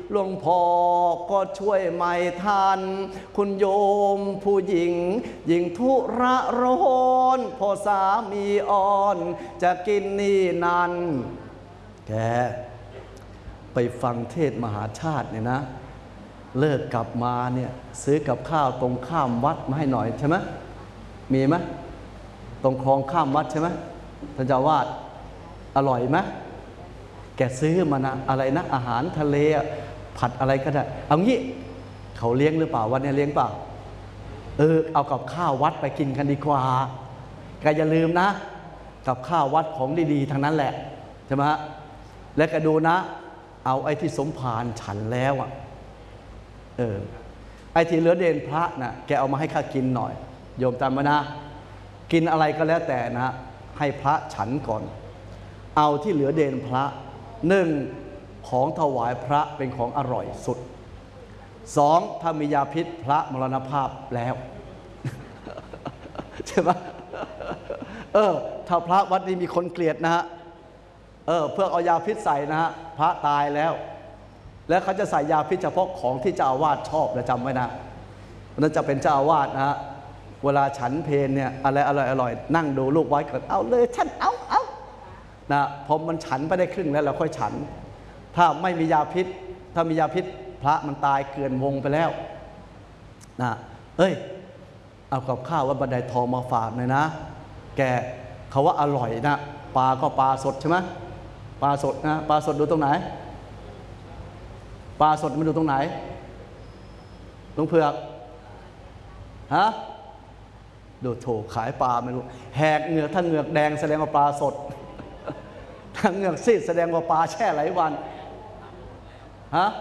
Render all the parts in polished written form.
หลวงพ่อก็ช่วยไม่ทันคุณโยมผู้หญิงทุระร้อนพอสามีอ่อนจะกินนี่นั่นแกไปฟังเทศมหาชาติเนี่ยนะเลิกกลับมาเนี่ยซื้อกับข้าวตรงข้ามวัดมาให้หน่อยใช่ไหมมีไหมตรงคลองข้ามวัดใช่ไหมท่านเจ้าวาดอร่อยไหมแกซื้อมานะอะไรนะอาหารทะเลผัดอะไรก็ได้เอางี้เขาเลี้ยงหรือเปล่าวันนี้เลี้ยงเปล่าเอากับข้าววัดไปกินกันดีกว่าแกอย่าลืมนะกับข้าววัดของดีๆทั้งนั้นแหละใช่ไหมฮะและก็ดูนะเอาไอ้ที่สมภารฉันแล้วไอ้ที่เหลือเดนพระนะแกเอามาให้ข้ากินหน่อยโยมจำไว้นะกินอะไรก็แล้วแต่นะให้พระฉันก่อนเอาที่เหลือเดนพระหนึ่งของถวายพระเป็นของอร่อยสุดสองถ้ามียาพิษพระมรณภาพแล้วใช่ไหมถ้าพระวัดนี้มีคนเกลียดนะฮะเพื่อเอายาพิษใส่นะฮะพระตายแล้วเขาจะใส่ยาพิษเฉพาะของที่เจ้าอาวาสชอบนะจำไว้นะนั่นจะเป็นเจ้าอาวาสนะฮะเวลาฉันเพลเนี่ยอะไรอร่อยนั่งดูลูกไว้ก่อนเอาเลยท่านเอานะพอมันฉันไปได้ครึ่งแล้วเราค่อยฉันถ้าไม่มียาพิษถ้ามียาพิษพระมันตายเกลื่อนวงไปแล้วนะเอากับข้าววัดบันไดทองมาฝากหน่อยนะแกเขาว่าอร่อยนะปลาก็ปลาสดใช่ไหมปลาสดนะปลาสดดูตรงไหนปลาสดมันดูตรงไหนลุงเผือกฮะดูโถขายปลาไม่รู้แหกเหงือกถ้าเหงือกแดงแสดงว่าปลาสดถ้าเหงือกซีดแสดงว่าปลาแช่หลายวันฮะ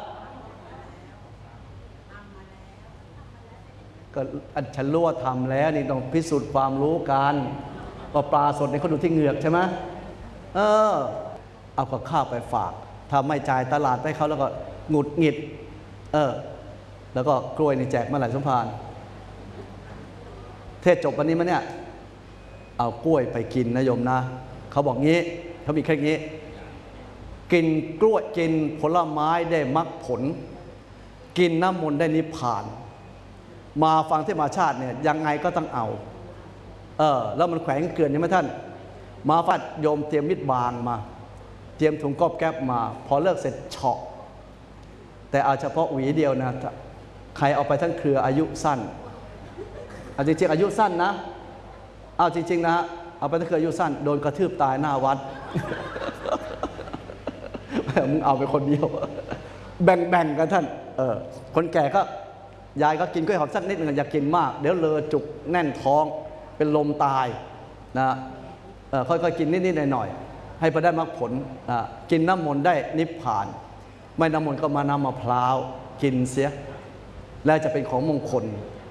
ก็ฉันรู้ว่าทำแล้วนี่ต้องพิสูจน์ความรู้กันว่าปลาสดนี่เขาดูที่เหงือกใช่ไหมเอากับข้าวไปฝากถ้าไม่จ่ายตลาดให้เขาแล้วก็หงุดหงิดแล้วก็กล้วยนี่แจกเมื่อไหร่สมภารเทศจบวันนี้มั้ยเนี่ยเอากล้วยไปกินนะโยมนะเขาบอกงี้เขามีแค่นี้กินกล้วยกินผลไม้ได้มรรคผลกินน้ำมนต์ได้นิพพานมาฟังเทศมาชาติเนี่ยยังไงก็ต้องเอาแล้วมันแขวงเกลื่อนใช่ไหมท่านมาฟัดโยมเตรียมมิตรบางมาเตรียมถุงก๊อบแก๊บมาพอเลิกเสร็จเฉาะแต่เอาเฉพาะหวีเดียวนะใครเอาไปทั้งเครืออายุสั้นจริงๆอายุสั้นนะเอาจริงๆนะเอาไปทั้งเครืออายุสั้นโดนกระทืบตายหน้าวัดมึงเอาไปคนเดียวแบ่งกันท่านคนแก่ก็ยายก็กินกล้วยหอมสักนิดหนึ่งอย่ากินมากเดี๋ยวเลอจุกแน่นท้องเป็นลมตายนะค่อยๆกินนิดๆหน่อยๆให้ไปได้มรรคผลกินน้ำมนต์ได้นิพพานไม่น้ำมนต์ก็มาน้ำมะพร้าวกินเสียแล้วจะเป็นของมงคล